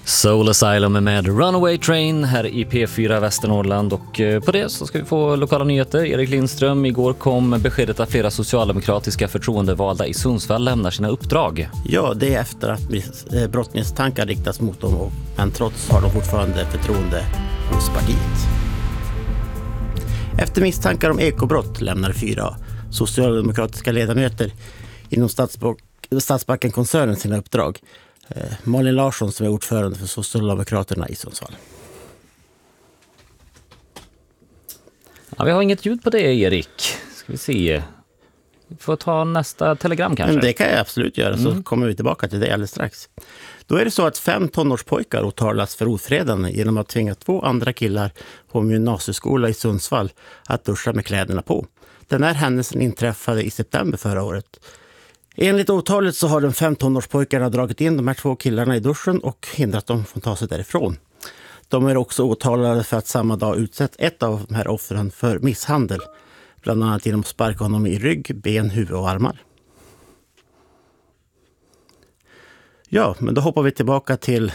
Soul Asylum med Runaway Train här i P4 Västernorrland, och på det så ska vi få lokala nyheter. Erik Lindström, igår kom beskedet att flera socialdemokratiska förtroendevalda i Sundsvall lämnar sina uppdrag. Ja, det är efter att brottmisstankar riktas mot dem, men trots har de fortfarande förtroende hos partiet. Efter misstankar om ekobrott lämnar 4 socialdemokratiska ledamöter inom Stadsbacken-koncernen sina uppdrag. Malin Larsson som är ordförande för Socialdemokraterna i Sundsvall. Ja, vi har inget ljud på det, Erik. Ska vi se. Vi får ta nästa telegram kanske. Men det kan jag absolut göra, så kommer vi tillbaka till det alldeles strax. Då är det så att 5 tonårspojkar åtalas för ofredande genom att tvinga 2 andra killar på en gymnasieskola i Sundsvall att duscha med kläderna på. Den här händelsen inträffade i september förra året. Enligt åtalet så har de 5 tonårspojkarna dragit in de här 2 killarna i duschen och hindrat dem från att ta sig därifrån. De är också åtalade för att samma dag utsett ett av de här offren för misshandel. Bland annat genom att sparka honom i rygg, ben, huvud och armar. Ja, men då hoppar vi tillbaka till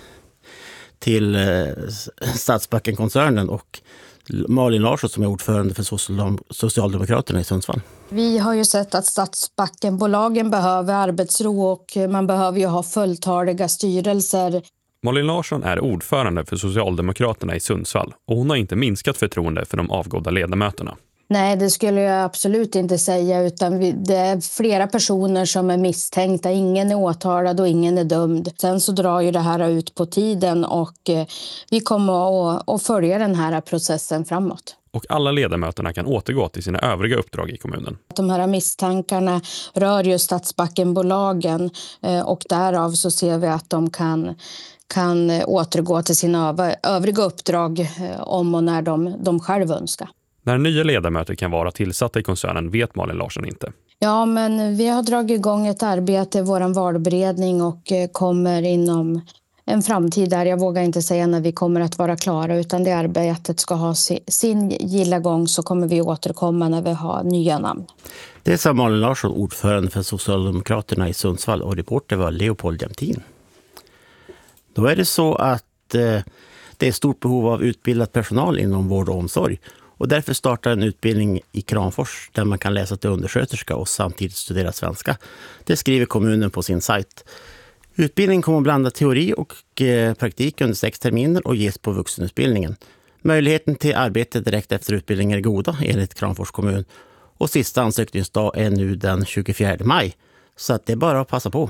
Stadsbacken-koncernen och Malin Larsson som är ordförande för Socialdemokraterna i Sundsvall. Vi har ju sett att Stadsbackenbolagen behöver arbetsro och man behöver ju ha fulltaliga styrelser. Malin Larsson är ordförande för Socialdemokraterna i Sundsvall och hon har inte minskat förtroende för de avgådda ledamöterna. Nej, det skulle jag absolut inte säga, utan det är flera personer som är misstänkta. Ingen är åtalad och ingen är dömd. Sen så drar ju det här ut på tiden och vi kommer att följa den här processen framåt. Och alla ledamöterna kan återgå till sina övriga uppdrag i kommunen. De här misstankarna rör ju Stadsbackenbolagen och därav så ser vi att de kan återgå till sina övriga uppdrag om och när de själv önskar. När nya ledamöter kan vara tillsatta i koncernen vet Malin Larsson inte. Ja, men vi har dragit igång ett arbete i vår valberedning och kommer inom en framtid där, jag vågar inte säga när vi kommer att vara klara, utan det arbetet ska ha sin gilla gång, så kommer vi återkomma när vi har nya namn. Det sa Malin Larsson, ordförande för Socialdemokraterna i Sundsvall, och reporter var Leopold Jämtin. Då är det så att det är stort behov av utbildad personal inom vård och omsorg. Och därför startar en utbildning i Kramfors där man kan läsa till undersköterska och samtidigt studera svenska. Det skriver kommunen på sin sajt. Utbildningen kommer att blanda teori och praktik under 6 terminer och ges på vuxenutbildningen. Möjligheten till arbete direkt efter utbildningen är goda enligt Kramfors kommun. Och sista ansökningsdag är nu den 24 maj. Så att det är bara att passa på.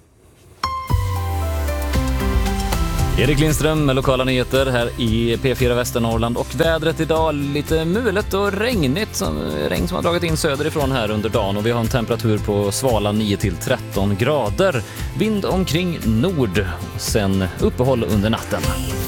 Erik Lindström med lokala nyheter här i P4 Västernorrland, och vädret idag lite mulet och regnigt, regn som har dragit in söderifrån här under dagen, och vi har en temperatur på svala 9-13 grader, vind omkring nord, sen uppehåll under natten.